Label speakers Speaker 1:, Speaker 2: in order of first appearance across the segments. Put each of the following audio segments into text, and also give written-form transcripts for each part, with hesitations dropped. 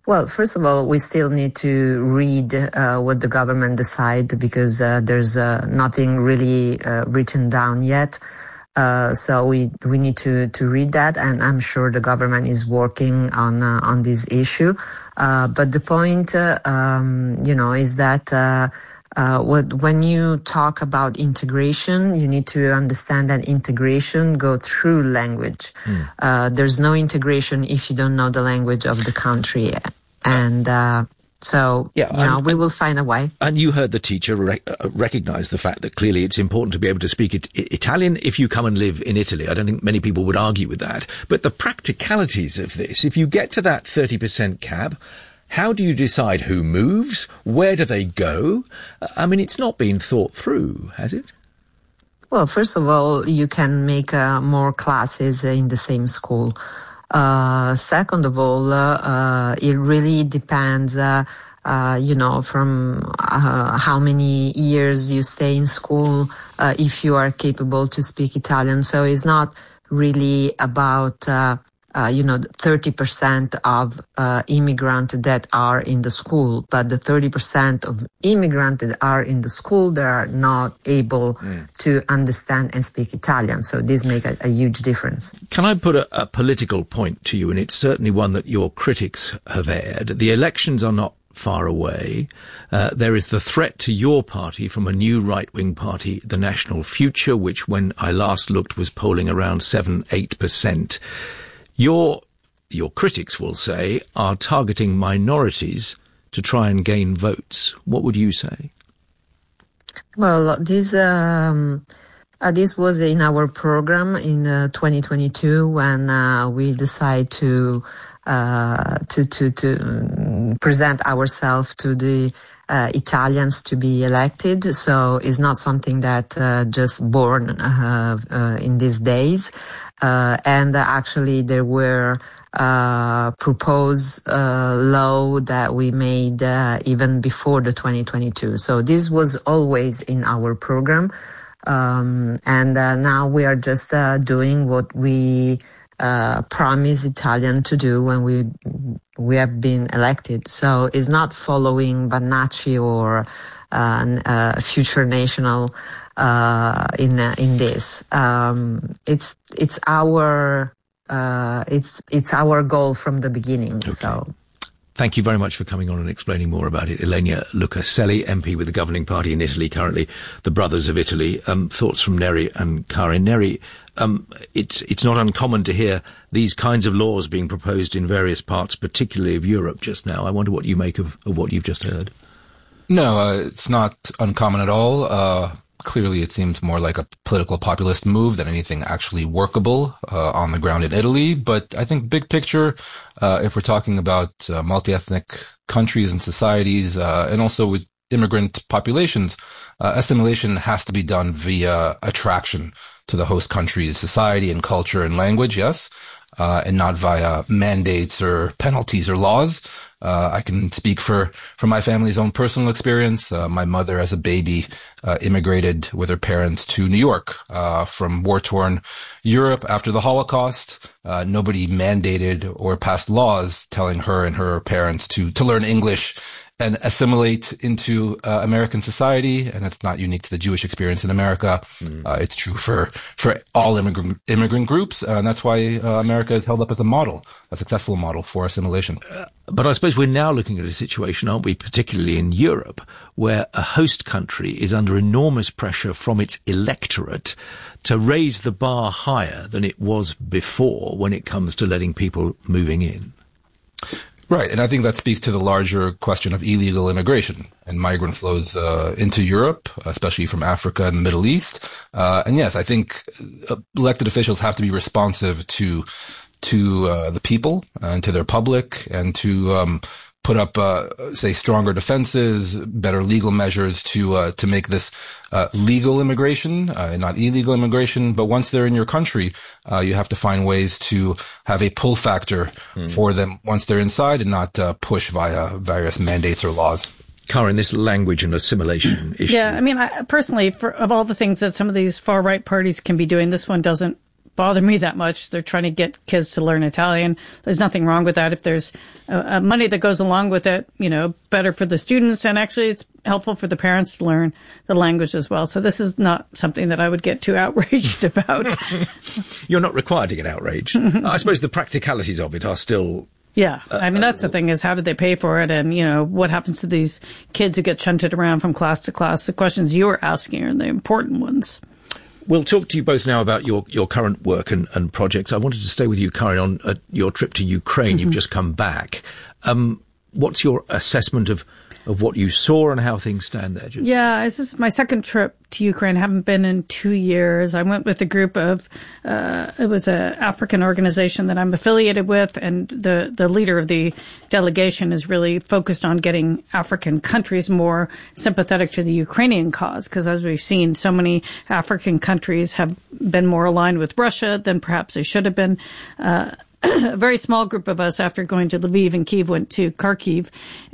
Speaker 1: Well, first of all, we still need to read what the government decide because there's nothing really written down yet. So we need to read that, and I'm sure the government is working on this issue. But the point, is that when you talk about integration, you need to understand that integration go through language. There's no integration if you don't know the language of the country, and we will find a way.
Speaker 2: And you heard the teacher recognise the fact that clearly it's important to be able to speak Italian if you come and live in Italy. I don't think many people would argue with that. But the practicalities of this, if you get to that 30% cap, how do you decide who moves? Where do they go? I mean, it's not been thought through, has it?
Speaker 1: Well, first of all, you can make more classes in the same school. Second of all, it really depends, from how many years you stay in school, if you are capable to speak Italian. So it's not really about, 30% of immigrants that are in the school, but the 30% of immigrants that are in the school that are not able to understand and speak Italian. So this makes a huge difference.
Speaker 2: Can I put a political point to you, and it's certainly one that your critics have aired. The elections are not far away. There is the threat to your party from a new right-wing party, the National Future, which when I last looked was polling around 7-8%. Your critics will say are targeting minorities to try and gain votes. What would you say?
Speaker 1: Well, this was in our program in 2022 when we decided to present ourselves to the Italians to be elected. So it's not something that just born in these days. And actually there were proposed law that we made even before the 2022. So this was always in our program. And now we are just doing what we promised Italian to do when we have been elected. So it's not following Bannacci or Future National in this. It's our goal from the beginning. Okay. So.
Speaker 2: Thank you very much for coming on and explaining more about it. Ilenia Lucaselli, MP with the governing party in Italy, currently the Brothers of Italy. Thoughts from Neri and Karin. Neri, it's not uncommon to hear these kinds of laws being proposed in various parts, particularly of Europe just now. I wonder what you make of what you've just heard.
Speaker 3: No, it's not uncommon at all. Clearly, it seems more like a political populist move than anything actually workable on the ground in Italy. But I think big picture, if we're talking about multi-ethnic countries and societies, and also with immigrant populations, assimilation has to be done via attraction to the host country's society and culture and language, yes, and not via mandates or penalties or laws. I can speak for my family's own personal experience. My mother, as a baby, immigrated with her parents to New York from war-torn Europe after the Holocaust. Nobody mandated or passed laws telling her and her parents to learn English and assimilate into American society. And it's not unique to the Jewish experience in America. It's true for all immigrant groups. And that's why America is held up as a successful model for assimilation.
Speaker 2: But I suppose we're now looking at a situation, aren't we, particularly in Europe, where a host country is under enormous pressure from its electorate to raise the bar higher than it was before when it comes to letting people moving in.
Speaker 3: Right, and I think that speaks to the larger question of illegal immigration and migrant flows into Europe, especially from Africa and the Middle East. And yes, I think elected officials have to be responsive to the people and to their public, and to put up, say, stronger defenses, better legal measures to make this legal immigration and not illegal immigration. But once they're in your country, you have to find ways to have a pull factor for them once they're inside, and not push via various mandates or laws.
Speaker 2: Karin, this language and assimilation issue.
Speaker 4: Yeah, I mean, personally, of all the things that some of these far-right parties can be doing, this one doesn't bother me that much. They're trying to get kids to learn Italian. There's nothing wrong with that. If there's money that goes along with it, better for the students. And actually, it's helpful for the parents to learn the language as well. So this is not something that I would get too outraged about.
Speaker 2: You're not required to get outraged. I suppose the practicalities of it are still...
Speaker 4: Yeah. I mean, that's the thing is, how do they pay for it? And, what happens to these kids who get shunted around from class to class? The questions you were asking are the important ones.
Speaker 2: We'll talk to you both now about your current work and projects. I wanted to stay with you, Karin, on your trip to Ukraine. You've just come back. What's your assessment of what you saw and how things stand there?
Speaker 4: Yeah, this is my second trip to Ukraine. I haven't been in 2 years. I went with a group of, it was an African organization that I'm affiliated with, and the leader of the delegation is really focused on getting African countries more sympathetic to the Ukrainian cause, because as we've seen, so many African countries have been more aligned with Russia than perhaps they should have been. A very small group of us, after going to Lviv and Kyiv, went to Kharkiv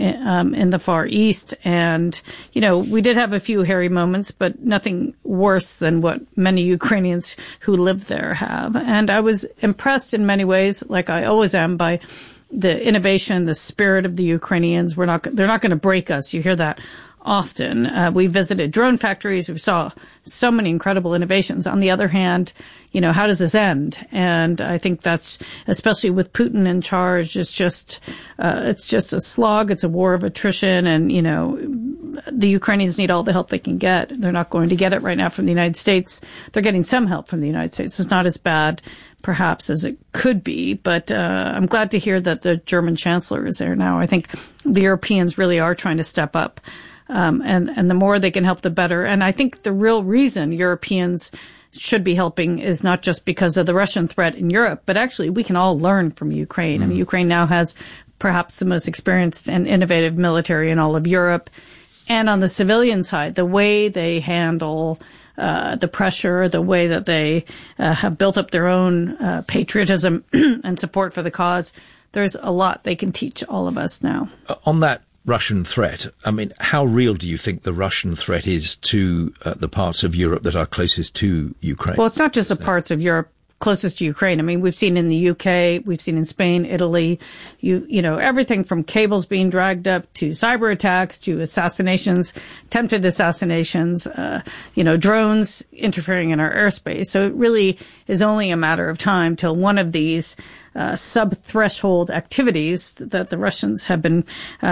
Speaker 4: in the Far East. And, we did have a few hairy moments, but nothing worse than what many Ukrainians who live there have. And I was impressed in many ways, like I always am, by the innovation, the spirit of the Ukrainians. They're not going to break us. You hear that often. We visited drone factories. We saw so many incredible innovations. On the other hand, how does this end? And I think that's, especially with Putin in charge, it's just a slog. It's a war of attrition. And, the Ukrainians need all the help they can get. They're not going to get it right now from the United States. They're getting some help from the United States. It's not as bad, perhaps, as it could be. But I'm glad to hear that the German chancellor is there now. I think the Europeans really are trying to step up. And the more they can help, the better. And I think the real reason Europeans should be helping is not just because of the Russian threat in Europe, but actually we can all learn from Ukraine. I mean, Ukraine now has perhaps the most experienced and innovative military in all of Europe. And on the civilian side, the way they handle the pressure, the way that they have built up their own patriotism and support for the cause, there's a lot they can teach all of us now.
Speaker 2: On that Russian threat, I mean, how real do you think the Russian threat is to the parts of Europe that are closest to Ukraine?
Speaker 4: Well, it's not just the parts of Europe closest to Ukraine. I mean, we've seen in the UK, we've seen in Spain, Italy, everything from cables being dragged up to cyber attacks to assassinations, attempted assassinations, drones interfering in our airspace. So it really is only a matter of time till one of these sub-threshold activities that the Russians have been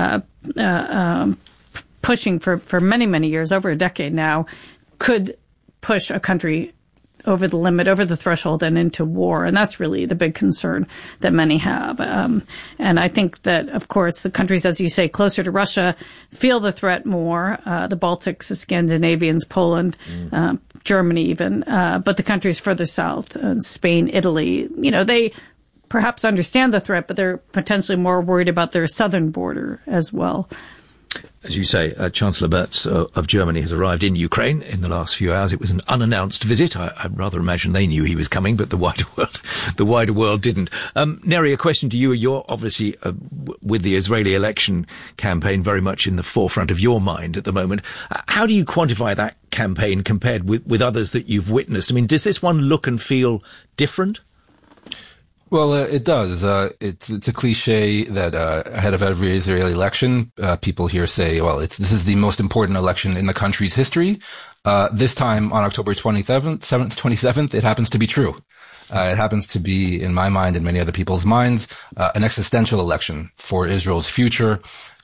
Speaker 4: pushing for many, many years, over a decade now, could push a country over the limit, over the threshold, and into war. And that's really the big concern that many have. And I think that, of course, the countries, as you say, closer to Russia feel the threat more, the Baltics, the Scandinavians, Poland, Germany even. But the countries further south, Spain, Italy, they perhaps understand the threat, but they're potentially more worried about their southern border as well.
Speaker 2: As you say, Chancellor Merz of Germany has arrived in Ukraine in the last few hours. It was an unannounced visit. I'd rather imagine they knew he was coming, but the wider world didn't. Neri, a question to you. You're obviously with the Israeli election campaign very much in the forefront of your mind at the moment. How do you quantify that campaign compared with others that you've witnessed? I mean, does this one look and feel different?
Speaker 3: Well, it does. It's a cliche that ahead of every Israeli election, people here say, well, this is the most important election in the country's history. This time on October 27th, it happens to be true. It happens to be, in my mind and many other people's minds, an existential election for Israel's future,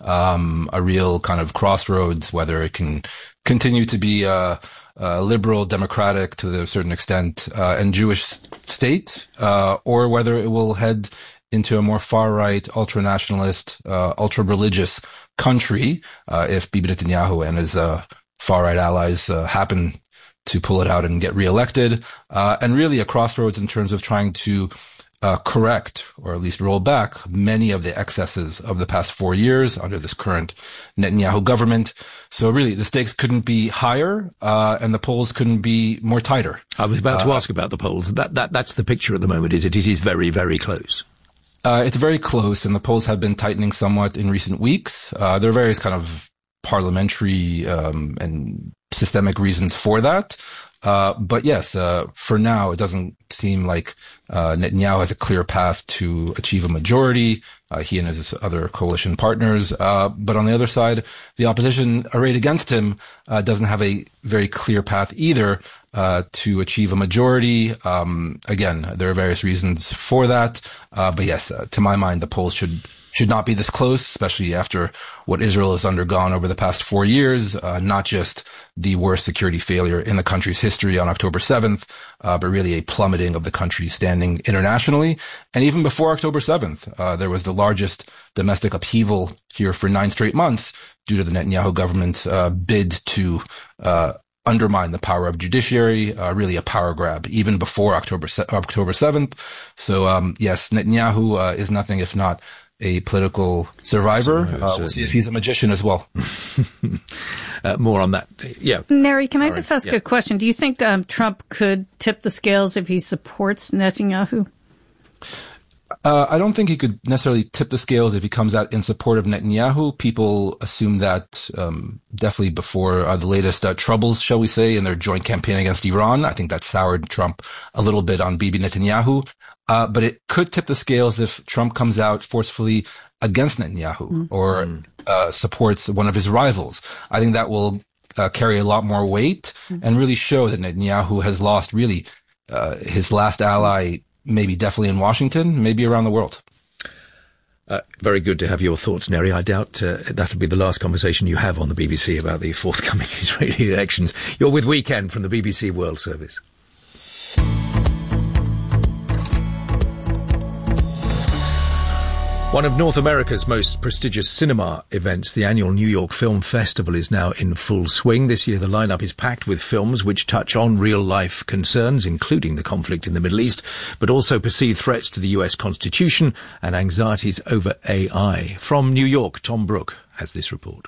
Speaker 3: a real kind of crossroads, whether it can continue to be liberal, democratic to a certain extent, and Jewish state, or whether it will head into a more far-right, ultra-nationalist, ultra-religious country, if Bibi Netanyahu and his far-right allies happen to pull it out and get reelected, and really a crossroads in terms of trying to correct, or at least roll back, many of the excesses of the past 4 years under this current Netanyahu government. So really, the stakes couldn't be higher, and the polls couldn't be more tighter.
Speaker 2: I was about to ask about the polls. That's the picture at the moment, is it? It is very, very close.
Speaker 3: It's very close, and the polls have been tightening somewhat in recent weeks. There are various kind of parliamentary and systemic reasons for that. But yes, for now, it doesn't seem like Netanyahu has a clear path to achieve a majority. He and his other coalition partners. But on the other side, the opposition arrayed against him doesn't have a very clear path either to achieve a majority. Again, there are various reasons for that. But yes, to my mind, the polls should not be this close, especially after what Israel has undergone over the past 4 years, not just the worst security failure in the country's history on October 7th, but really a plummeting of the country's standing internationally. And even before October 7th, there was the largest domestic upheaval here for 9 straight months due to the Netanyahu government's bid to undermine the power of judiciary, really a power grab, even before October 7th. So, yes, Netanyahu is nothing if not a political survivor. We'll see if he's a magician as well.
Speaker 2: More on that. Yeah.
Speaker 4: Neri, can I just ask a question? Do you think Trump could tip the scales if he supports Netanyahu?
Speaker 3: I don't think he could necessarily tip the scales if he comes out in support of Netanyahu. People assume that definitely before the latest troubles, shall we say, in their joint campaign against Iran. I think that soured Trump a little bit on Bibi Netanyahu. But it could tip the scales if Trump comes out forcefully against Netanyahu or supports one of his rivals. I think that will carry a lot more weight and really show that Netanyahu has lost really his last ally, maybe definitely in Washington, maybe around the world.
Speaker 2: Very good to have your thoughts, Neri. I doubt that'll be the last conversation you have on the BBC about the forthcoming Israeli elections. You're with Weekend from the BBC World Service. One of North America's most prestigious cinema events, the annual New York Film Festival, is now in full swing. This year the lineup is packed with films which touch on real-life concerns, including the conflict in the Middle East, but also perceived threats to the US Constitution and anxieties over AI. From New York, Tom Brooke has this report.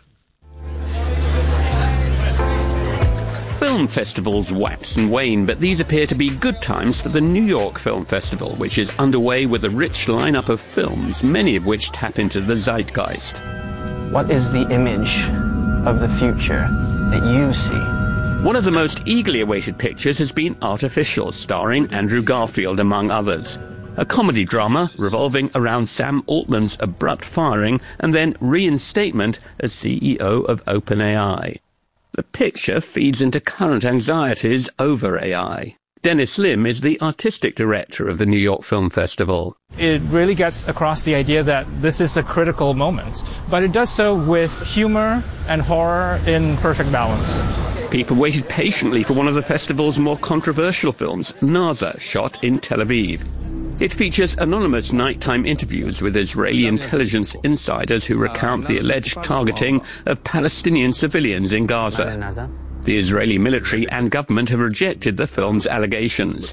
Speaker 5: Film festivals wax and wane, but these appear to be good times for the New York Film Festival, which is underway with a rich lineup of films, many of which tap into the zeitgeist.
Speaker 6: What is the image of the future that you see?
Speaker 5: One of the most eagerly awaited pictures has been Artificial, starring Andrew Garfield, among others. A comedy drama revolving around Sam Altman's abrupt firing and then reinstatement as CEO of OpenAI. The picture feeds into current anxieties over AI. Dennis Lim is the artistic director of the New York Film Festival.
Speaker 7: It really gets across the idea that this is a critical moment, but it does so with humor and horror in perfect balance.
Speaker 5: People waited patiently for one of the festival's more controversial films, Naza, shot in Tel Aviv. It features anonymous nighttime interviews with Israeli intelligence insiders who recount the alleged targeting of Palestinian civilians in Gaza. The Israeli military and government have rejected the film's allegations.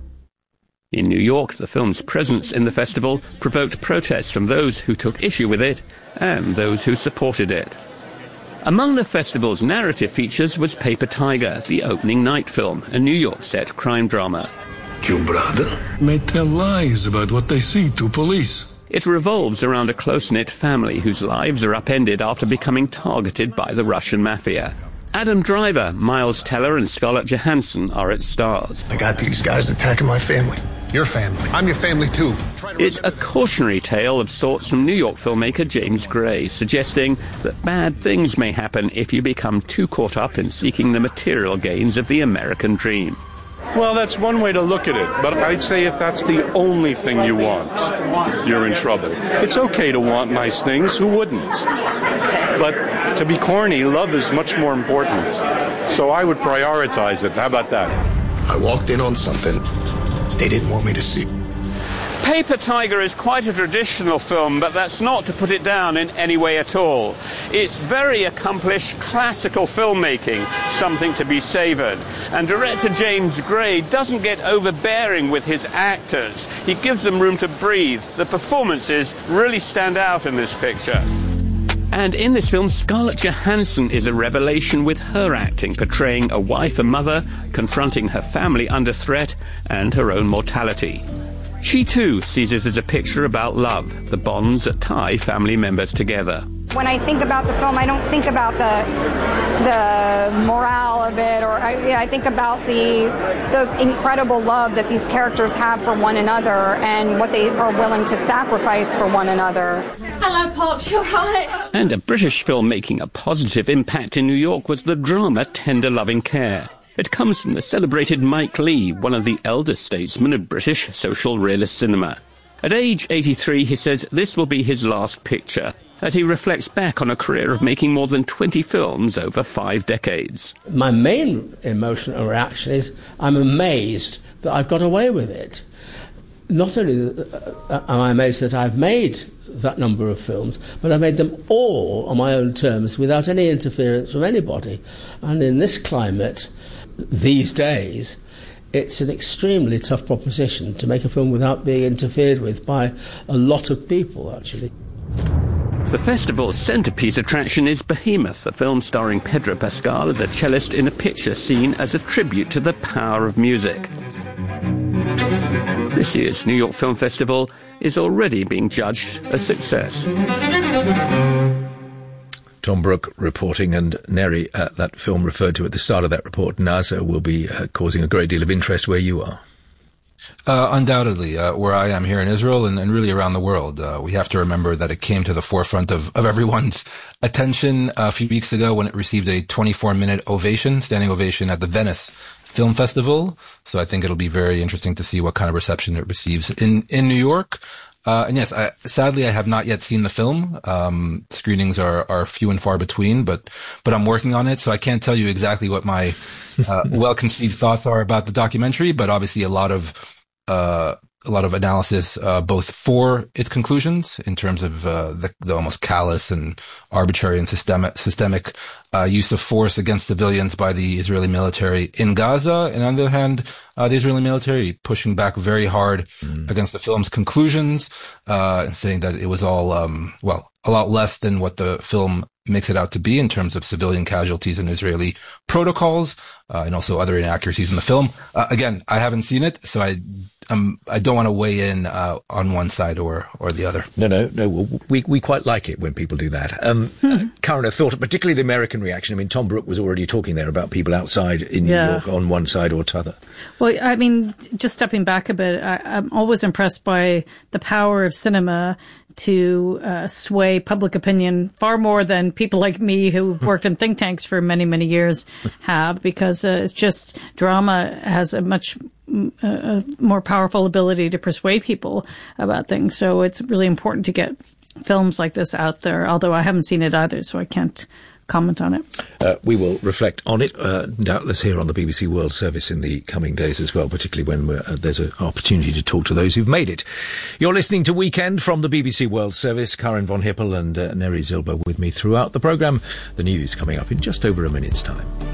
Speaker 5: In New York, the film's presence in the festival provoked protests from those who took issue with it and those who supported it. Among the festival's narrative features was Paper Tiger, the opening night film, a New York-set crime drama.
Speaker 8: Your brother may tell lies about what they see to police.
Speaker 5: It revolves around a close-knit family whose lives are upended after becoming targeted by the Russian mafia. Adam Driver, Miles Teller and Scarlett Johansson are its stars.
Speaker 8: I got these guys attacking my family. Your family. I'm your family too.
Speaker 5: It's a cautionary tale of sorts from New York filmmaker James Gray, suggesting that bad things may happen if you become too caught up in seeking the material gains of the American dream.
Speaker 9: Well, that's one way to look at it, but I'd say if that's the only thing you want, you're in trouble. It's okay to want nice things, who wouldn't? But to be corny, love is much more important. So I would prioritize it. How about that?
Speaker 8: I walked in on something they didn't want me to see.
Speaker 5: Paper Tiger is quite a traditional film, but that's not to put it down in any way at all. It's very accomplished classical filmmaking, something to be savoured. And director James Gray doesn't get overbearing with his actors. He gives them room to breathe. The performances really stand out in this picture. And in this film, Scarlett Johansson is a revelation with her acting, portraying a wife and mother, confronting her family under threat and her own mortality. She too sees it as a picture about love, the bonds that tie family members together.
Speaker 10: When I think about the film, I don't think about the morale of it, or I think about the incredible love that these characters have for one another and what they are willing to sacrifice for one another.
Speaker 11: Hello, Pops, you're right.
Speaker 5: And a British film making a positive impact in New York was the drama Tender Loving Care. It comes from the celebrated Mike Leigh, one of the elder statesmen of British social realist cinema. At age 83, he says this will be his last picture, as he reflects back on a career of making more than 20 films over 5 decades.
Speaker 12: My main emotional reaction is I'm amazed that I've got away with it. Not only am I amazed that I've made that number of films, but I made them all on my own terms without any interference from anybody. And in this climate, these days, it's an extremely tough proposition to make a film without being interfered with by a lot of people, actually.
Speaker 5: The festival's centrepiece attraction is Behemoth, a film starring Pedro Pascal, the cellist, in a picture seen as a tribute to the power of music. This year's New York Film Festival is already being judged a success.
Speaker 2: Tom Brooke reporting, and Neri, that film referred to at the start of that report, Naza, will be causing a great deal of interest where you are.
Speaker 3: Undoubtedly, where I am here in Israel and really around the world. We have to remember that it came to the forefront of everyone's attention a few weeks ago when it received a 24-minute standing ovation at the Venice Film Festival. So I think it'll be very interesting to see what kind of reception it receives in New York. And yes, sadly, I have not yet seen the film. Screenings are few and far between, but I'm working on it. So I can't tell you exactly what my, well-conceived thoughts are about the documentary, but obviously a lot of analysis, both for its conclusions in terms of, the almost callous and arbitrary and systemic use of force against civilians by the Israeli military in Gaza. And on the other hand, the Israeli military pushing back very hard against the film's conclusions, and saying that it was all, a lot less than what the film makes it out to be in terms of civilian casualties and Israeli protocols, and also other inaccuracies in the film. Again, I haven't seen it, so I don't want to weigh in on one side or the other.
Speaker 2: No. We quite like it when people do that. Karen, a thought, particularly the American reaction. I mean, Tom Brooke was already talking there about people outside in New York on one side or t'other.
Speaker 4: Well, I mean, just stepping back a bit, I'm always impressed by the power of cinema to sway public opinion far more than people like me who've worked in think tanks for many, many years have, because it's just drama has a much more powerful ability to persuade people about things. So it's really important to get films like this out there, although I haven't seen it either, so I can't comment on it.
Speaker 2: We will reflect on it, doubtless here on the BBC World Service in the coming days as well, particularly when there's an opportunity to talk to those who've made it. You're listening to Weekend from the BBC World Service. Karen von Hippel and Neri Zilber with me throughout the programme. The news coming up in just over a minute's time.